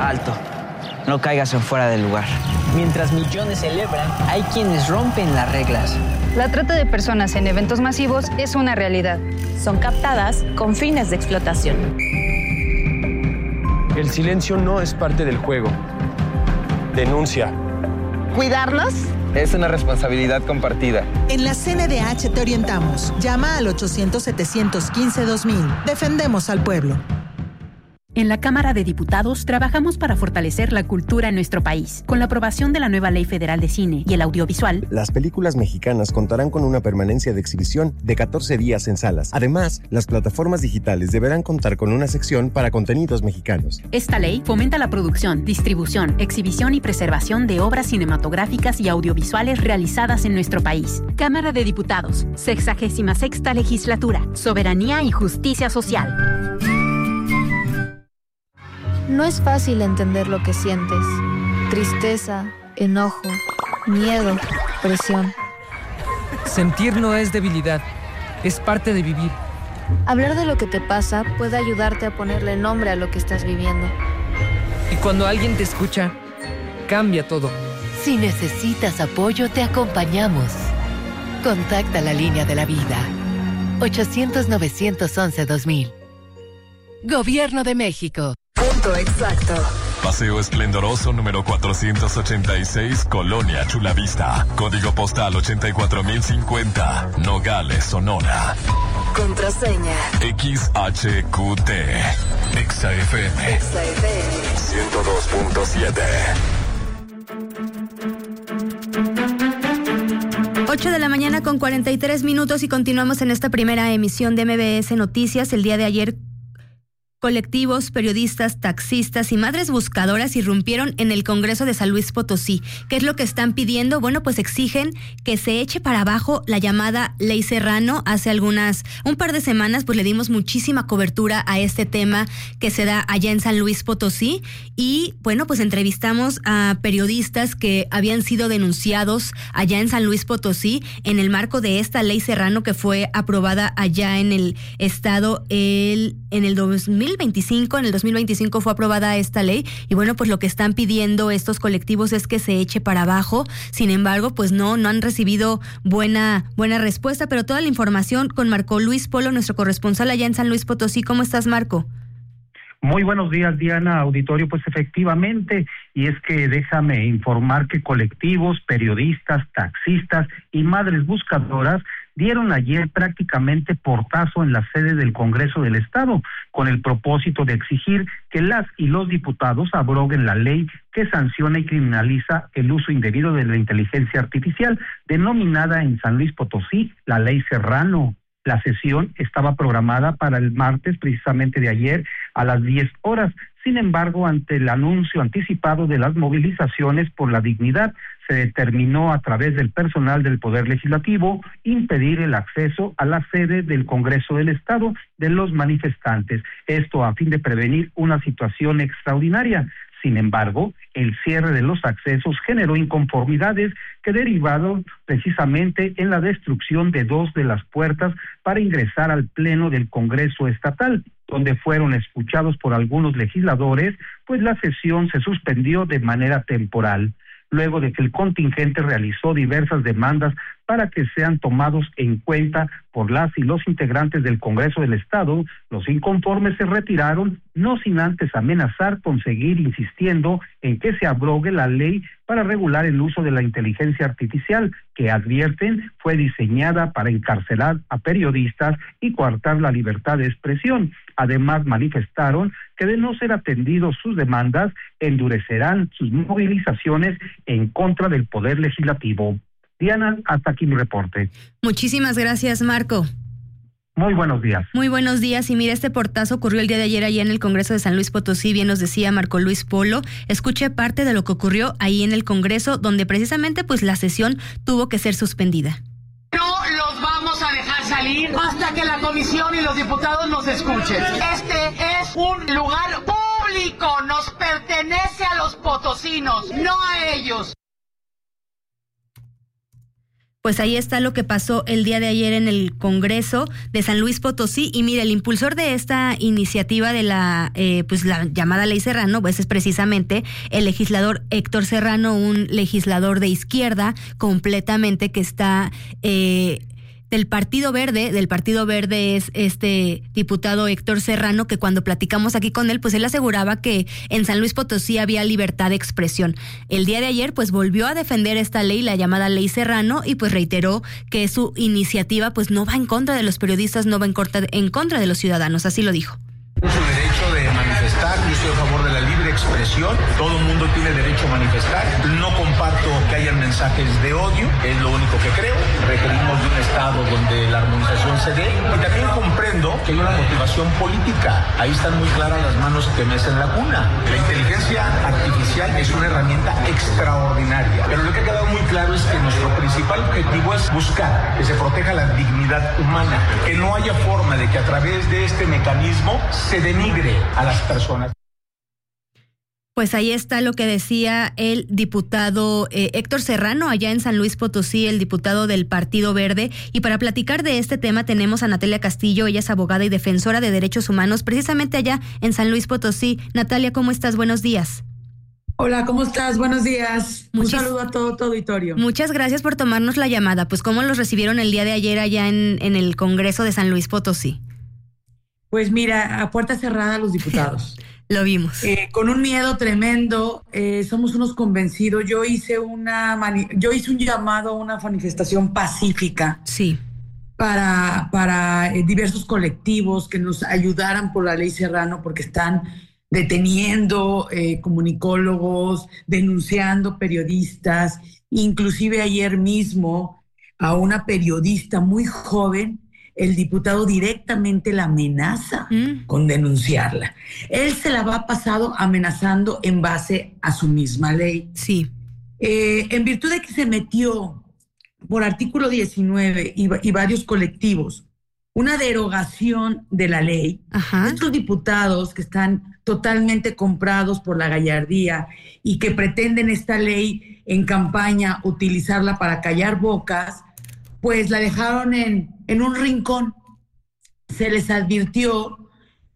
alto. No caigas en fuera del lugar. Mientras millones celebran, hay quienes rompen las reglas. La trata de personas en eventos masivos es una realidad. Son captadas con fines de explotación. El silencio no es parte del juego. Denuncia. ¿Cuidarnos? Es una responsabilidad compartida. En la CNDH te orientamos. Llama al 800-715-2000. Defendemos al pueblo. En la Cámara de Diputados trabajamos para fortalecer la cultura en nuestro país. Con la aprobación de la nueva Ley Federal de Cine y el Audiovisual, las películas mexicanas contarán con una permanencia de exhibición de 14 días en salas. Además, las plataformas digitales deberán contar con una sección para contenidos mexicanos. Esta ley fomenta la producción, distribución, exhibición y preservación de obras cinematográficas y audiovisuales realizadas en nuestro país. Cámara de Diputados, 66ª Legislatura, Soberanía y Justicia Social. No es fácil entender lo que sientes. Tristeza, enojo, miedo, presión. Sentir no es debilidad, es parte de vivir. Hablar de lo que te pasa puede ayudarte a ponerle nombre a lo que estás viviendo. Y cuando alguien te escucha, cambia todo. Si necesitas apoyo, te acompañamos. Contacta la línea de la vida. 800-911-2000. Gobierno de México. Punto exacto. Paseo Esplendoroso número 486, Colonia Chulavista. Código postal 84050, Nogales, Sonora. Contraseña. XHQT. XFM. XFM. 102.7. 8 de la mañana con 43 minutos y continuamos en esta primera emisión de MBS Noticias. El día de ayer, colectivos, periodistas, taxistas y madres buscadoras irrumpieron en el Congreso de San Luis Potosí. ¿Qué es lo que están pidiendo? Bueno, pues exigen que se eche para abajo la llamada Ley Serrano. Hace un par de semanas, pues le dimos muchísima cobertura a este tema que se da allá en San Luis Potosí. Y bueno, pues entrevistamos a periodistas que habían sido denunciados allá en San Luis Potosí en el marco de esta Ley Serrano que fue aprobada allá en el estado en el 2025 fue aprobada esta ley y bueno, pues lo que están pidiendo estos colectivos es que se eche para abajo. Sin embargo, pues no han recibido buena respuesta, pero toda la información con Marco Luis Polo, nuestro corresponsal allá en San Luis Potosí. ¿Cómo estás, Marco? Muy buenos días, Diana, auditorio. Pues efectivamente, y es que déjame informar que colectivos, periodistas, taxistas y madres buscadoras dieron ayer prácticamente portazo en la sede del Congreso del Estado, con el propósito de exigir que las y los diputados abroguen la ley que sanciona y criminaliza el uso indebido de la inteligencia artificial, denominada en San Luis Potosí la Ley Serrano. La sesión estaba programada para el martes, precisamente de ayer, a las 10 horas. Sin embargo, ante el anuncio anticipado de las movilizaciones por la dignidad, se determinó a través del personal del Poder Legislativo impedir el acceso a la sede del Congreso del Estado de los manifestantes. Esto a fin de prevenir una situación extraordinaria. Sin embargo, el cierre de los accesos generó inconformidades que derivaron precisamente en la destrucción de 2 de las puertas para ingresar al Pleno del Congreso Estatal, donde fueron escuchados por algunos legisladores, pues la sesión se suspendió de manera temporal, luego de que el contingente realizó diversas demandas para que sean tomados en cuenta por las y los integrantes del Congreso del Estado. Los inconformes se retiraron, no sin antes amenazar con seguir insistiendo en que se abrogue la ley para regular el uso de la inteligencia artificial, que advierten fue diseñada para encarcelar a periodistas y coartar la libertad de expresión. Además, manifestaron que de no ser atendidos sus demandas, endurecerán sus movilizaciones en contra del Poder Legislativo. Diana, hasta aquí mi reporte. Muchísimas gracias, Marco. Muy buenos días. Muy buenos días. Y mira, este portazo ocurrió el día de ayer allá en el Congreso de San Luis Potosí, bien nos decía Marco Luis Polo. Escuché parte de lo que ocurrió ahí en el Congreso, donde precisamente pues la sesión tuvo que ser suspendida. No los vamos a dejar salir hasta que la comisión y los diputados nos escuchen. Este es un lugar público, nos pertenece a los potosinos, no a ellos. Pues ahí está lo que pasó el día de ayer en el Congreso de San Luis Potosí. Y mire, el impulsor de esta iniciativa de la llamada Ley Serrano, pues es precisamente el legislador Héctor Serrano, un legislador de izquierda completamente que está del Partido Verde es este diputado Héctor Serrano, que cuando platicamos aquí con él, pues él aseguraba que en San Luis Potosí había libertad de expresión. El día de ayer, pues volvió a defender esta ley, la llamada Ley Serrano, y pues reiteró que su iniciativa pues no va en contra de los periodistas, no va en contra de los ciudadanos, así lo dijo. Su derecho de manifestar, yo estoy a favor de la libre expresión, todo el mundo tiene derecho a manifestar, no comparto que hayan mensajes de odio, es lo único que creo, requerimos de un estado donde la armonización se dé, y también comprendo que hay una motivación política, ahí están muy claras las manos que mecen la cuna. La inteligencia artificial es una herramienta extraordinaria, pero lo que ha quedado muy claro es que nuestro principal objetivo es buscar que se proteja la dignidad humana, que no haya forma de que a través de este mecanismo se denigre a las personas. Pues ahí está lo que decía el diputado Héctor Serrano, allá en San Luis Potosí, el diputado del Partido Verde. Y para platicar de este tema tenemos a Natalia Castillo, ella es abogada y defensora de derechos humanos, precisamente allá en San Luis Potosí. Natalia, ¿cómo estás? Buenos días. Hola, ¿cómo estás? Buenos días. Un saludo a todo tu auditorio. Muchas gracias por tomarnos la llamada. Pues, ¿cómo los recibieron el día de ayer allá en el Congreso de San Luis Potosí? Pues mira, a puerta cerrada los diputados. Lo vimos. Con un miedo tremendo, somos unos convencidos. Yo hice un llamado a una manifestación pacífica. Sí. Para diversos colectivos que nos ayudaran por la Ley Serrano, porque están deteniendo comunicólogos, denunciando periodistas. Inclusive ayer mismo a una periodista muy joven, el diputado directamente la amenaza con denunciarla. Él se la va pasado amenazando en base a su misma ley. Sí. En virtud de que se metió por artículo 19 y varios colectivos una derogación de la ley, estos diputados que están totalmente comprados por la gallardía y que pretenden esta ley en campaña utilizarla para callar bocas, pues la dejaron en un rincón. Se les advirtió,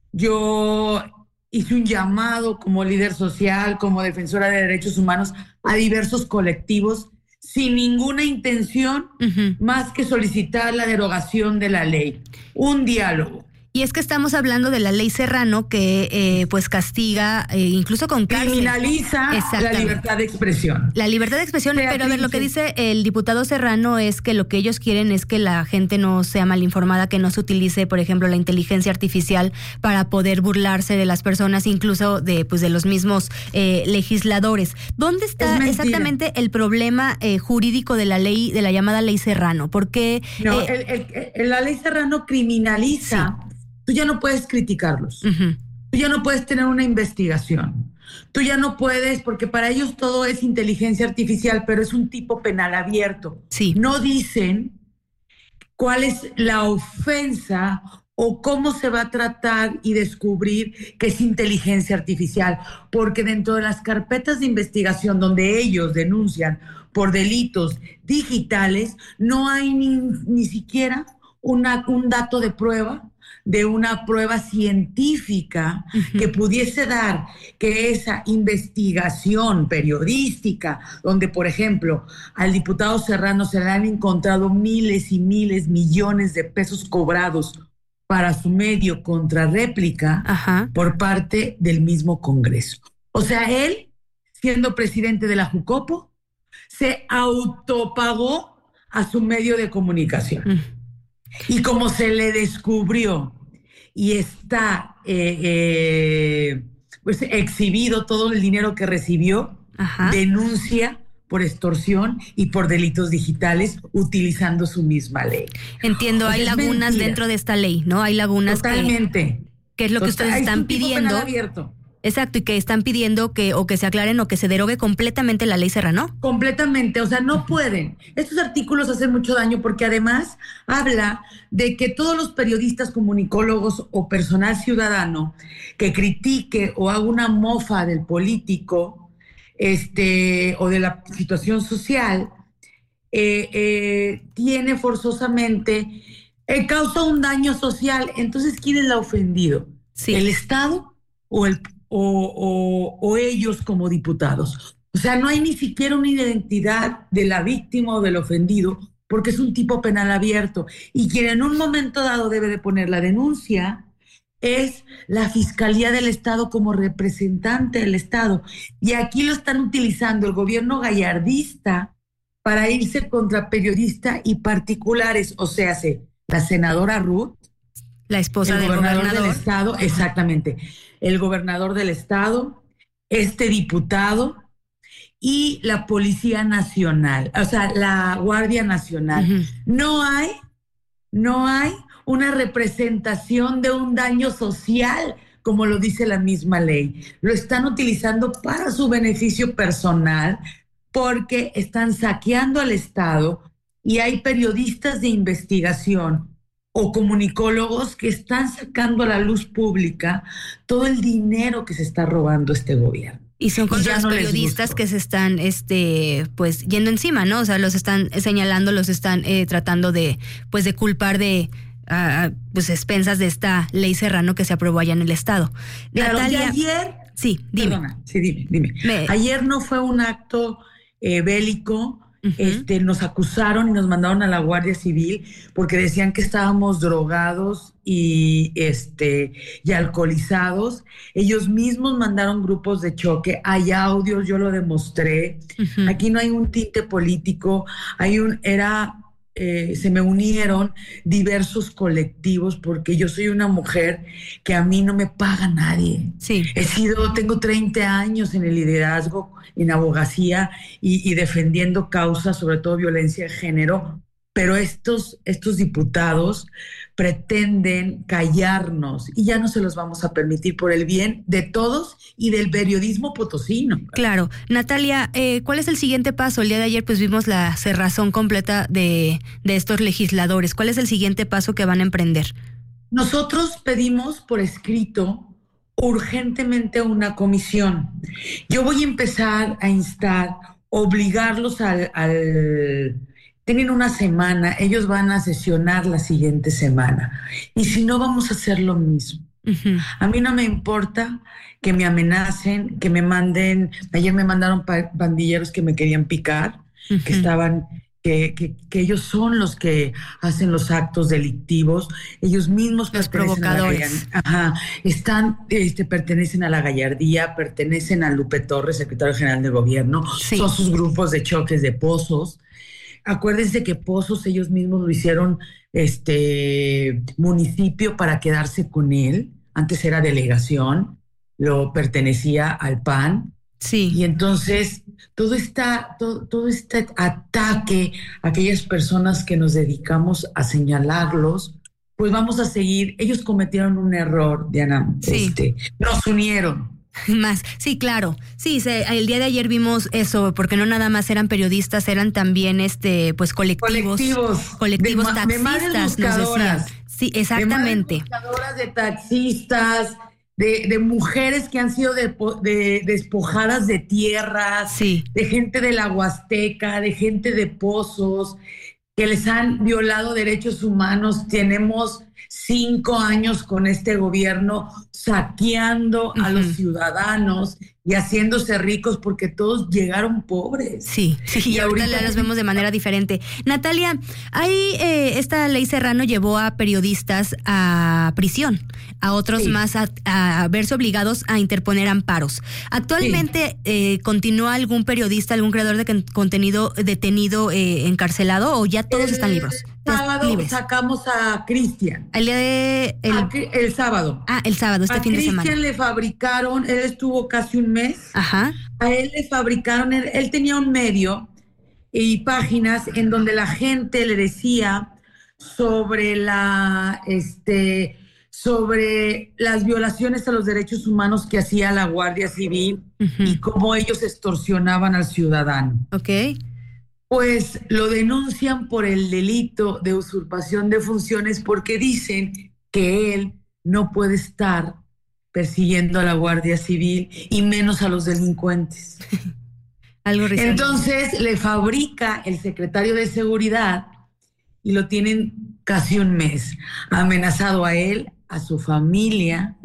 yo hice un llamado como líder social, como defensora de derechos humanos a diversos colectivos sin ninguna intención más que solicitar la derogación de la ley, un diálogo. Y es que estamos hablando de la Ley Serrano que pues castiga incluso con cárcel. Criminaliza la libertad de expresión. La libertad de expresión, pero a ver, lo que dice el diputado Serrano es que lo que ellos quieren es que la gente no sea mal informada, que no se utilice, por ejemplo, la inteligencia artificial para poder burlarse de las personas, incluso de los mismos legisladores. ¿Dónde está exactamente el problema jurídico de la ley, de la llamada Ley Serrano? Porque la Ley Serrano criminaliza. Sí. Tú ya no puedes criticarlos. Tú ya no puedes tener una investigación. Tú ya no puedes, porque para ellos todo es inteligencia artificial, pero es un tipo penal abierto. Sí. No dicen cuál es la ofensa o cómo se va a tratar y descubrir que es inteligencia artificial, porque dentro de las carpetas de investigación donde ellos denuncian por delitos digitales, no hay ni siquiera un dato de prueba, de una prueba científica que pudiese dar que esa investigación periodística, donde, por ejemplo, al diputado Serrano se le han encontrado miles y miles, millones de pesos cobrados para su medio contrarréplica por parte del mismo Congreso. O sea, él, siendo presidente de la Jucopo, se autopagó a su medio de comunicación. Y como se le descubrió y está pues exhibido todo el dinero que recibió, denuncia por extorsión y por delitos digitales utilizando su misma ley. Entiendo, hay lagunas dentro de esta ley, ¿no? Hay lagunas. Totalmente. Que es lo que ustedes están pidiendo. Abierto. Exacto, y que están pidiendo que se aclaren o que se derogue completamente la Ley Serrano. Completamente, o sea, no pueden. Estos artículos hacen mucho daño porque además habla de que todos los periodistas, comunicólogos o personal ciudadano que critique o haga una mofa del político o de la situación social, tiene forzosamente, causa un daño social. Entonces, ¿quién es la ofendido? Sí. ¿El Estado o ellos como diputados? O sea, no hay ni siquiera una identidad de la víctima o del ofendido, porque es un tipo penal abierto. Y quien en un momento dado debe de poner la denuncia es la Fiscalía del Estado como representante del Estado. Y aquí lo están utilizando el gobierno gallardista para irse contra periodistas y particulares. O sea, la senadora Ruth, la esposa del gobernador del Estado, exactamente, el gobernador del Estado, este diputado y la Policía Nacional, o sea, la Guardia Nacional. Uh-huh. No hay una representación de un daño social, como lo dice la misma ley. Lo están utilizando para su beneficio personal, porque están saqueando al Estado y hay periodistas de investigación o comunicólogos que están sacando a la luz pública todo el dinero que se está robando este gobierno. Y son contra los periodistas que se están pues yendo encima, ¿no? O sea, los están señalando, los están tratando de culpar de pues expensas de esta ley Serrano que se aprobó allá en el Estado. Claro, Natalia, ayer, sí, dime. Perdona, sí, dime. Ayer no fue un acto bélico. Uh-huh. Nos acusaron y nos mandaron a la Guardia Civil porque decían que estábamos drogados y alcoholizados. Ellos mismos mandaron grupos de choque, hay audios, yo lo demostré. Uh-huh. Aquí no hay un tinte político, se me unieron diversos colectivos porque yo soy una mujer que a mí no me paga nadie. Sí. Tengo 30 años en el liderazgo, en abogacía y defendiendo causas, sobre todo violencia de género, pero estos diputados pretenden callarnos y ya no se los vamos a permitir por el bien de todos y del periodismo potosino. Claro. Natalia, ¿cuál es el siguiente paso? El día de ayer pues vimos la cerrazón completa de estos legisladores. ¿Cuál es el siguiente paso que van a emprender? Nosotros pedimos por escrito urgentemente una comisión. Yo voy a empezar a instar, obligarlos tienen una semana, ellos van a sesionar la siguiente semana. Y si no, vamos a hacer lo mismo. Uh-huh. A mí no me importa que me amenacen, que me manden. Ayer me mandaron pandilleros que me querían picar, uh-huh. que ellos son los que hacen los actos delictivos. Ellos mismos los provocadores. Pertenecen a la gallardía, pertenecen a Lupe Torres, secretario general del gobierno. Sí. Son sus grupos de choques de Pozos. Acuérdense que Pozos ellos mismos lo hicieron municipio para quedarse con él. Antes era delegación, lo pertenecía al PAN. Sí. Y entonces todo este ataque a aquellas personas que nos dedicamos a señalarlos, pues vamos a seguir. Ellos cometieron un error, Diana. Sí. Nos unieron. Más, sí, claro. Sí, el día de ayer vimos eso, porque no nada más eran periodistas, eran también pues colectivos taxistas, nos decían. Sí, exactamente. De buscadoras, de taxistas, de mujeres que han sido despojadas de tierras, sí. De gente de la Huasteca, de gente de Pozos, que les han violado derechos humanos. Tenemos 5 años con este gobierno saqueando a los ciudadanos y haciéndose ricos porque todos llegaron pobres. Sí, y ahorita los vemos de manera diferente. Natalia, esta ley Serrano llevó a periodistas a prisión, a otros más a verse obligados a interponer amparos. Actualmente, ¿continúa algún periodista, algún creador de contenido detenido, encarcelado, o ya todos están libres? Sábado sacamos a Cristian. El sábado. El sábado, este fin de semana. A Cristian le fabricaron, él estuvo casi un mes. Ajá. A él le fabricaron, él tenía un medio y páginas en donde la gente le decía sobre sobre las violaciones a los derechos humanos que hacía la Guardia Civil, uh-huh. y cómo ellos extorsionaban al ciudadano. Okay. Pues lo denuncian por el delito de usurpación de funciones porque dicen que él no puede estar persiguiendo a la Guardia Civil y menos a los delincuentes. Algo risante. Entonces le fabrica el secretario de Seguridad y lo tienen casi un mes, amenazado a él, a su familia,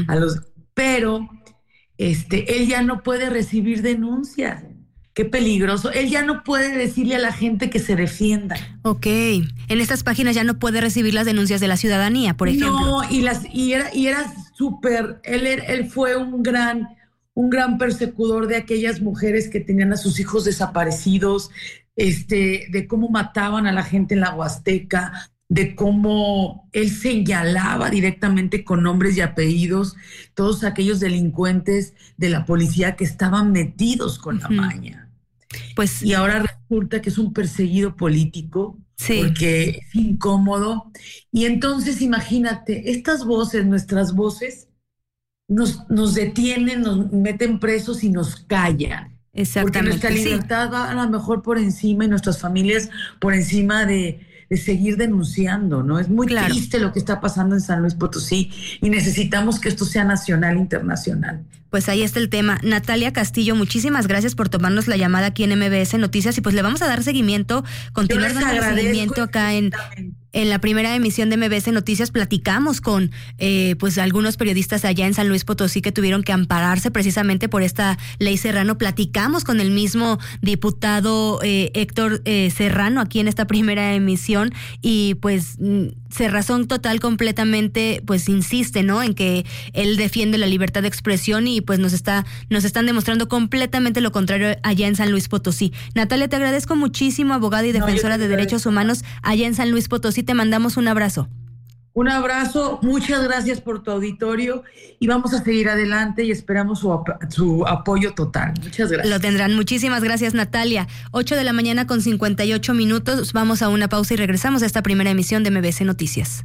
pero él ya no puede recibir denuncias. Qué peligroso. Él ya no puede decirle a la gente que se defienda. Ok. En estas páginas ya no puede recibir las denuncias de la ciudadanía, por ejemplo. No, y era súper. Él fue un gran persecutor de aquellas mujeres que tenían a sus hijos desaparecidos, de cómo mataban a la gente en la Huasteca, de cómo él señalaba directamente con nombres y apellidos todos aquellos delincuentes de la policía que estaban metidos con la maña. Pues, y ahora resulta que es un perseguido político, porque es incómodo. Y entonces imagínate, estas voces, nuestras voces, nos detienen, nos meten presos y nos callan. Exactamente. Porque nuestra libertad va a lo mejor por encima y nuestras familias por encima de seguir denunciando, ¿no? Es muy triste lo que está pasando en San Luis Potosí y necesitamos que esto sea nacional e internacional. Pues ahí está el tema. Natalia Castillo, muchísimas gracias por tomarnos la llamada aquí en MBS Noticias y pues le vamos a dar seguimiento, continuar dando seguimiento acá en la primera emisión de MBS Noticias. Platicamos con pues algunos periodistas allá en San Luis Potosí que tuvieron que ampararse precisamente por esta ley Serrano. Platicamos con el mismo diputado Héctor Serrano aquí en esta primera emisión y pues cerrazón total completamente, pues insiste, ¿no? En que él defiende la libertad de expresión y pues nos están demostrando completamente lo contrario allá en San Luis Potosí. Natalia, te agradezco muchísimo, abogada y defensora de derechos humanos allá en San Luis Potosí. Te mandamos un abrazo. Un abrazo, muchas gracias por tu auditorio y vamos a seguir adelante y esperamos su apoyo total. Muchas gracias. Lo tendrán. Muchísimas gracias, Natalia. 8:58 a.m. Vamos a una pausa y regresamos a esta primera emisión de MBS Noticias.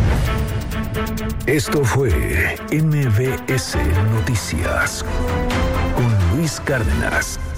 Esto fue MBS Noticias con Luis Cárdenas.